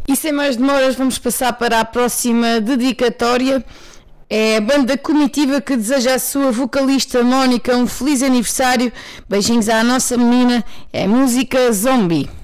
E sem mais demoras vamos passar para a próxima dedicatória. É a banda Comitiva que deseja à sua vocalista Mónica um feliz aniversário. Beijinhos à nossa menina. É música Zombie.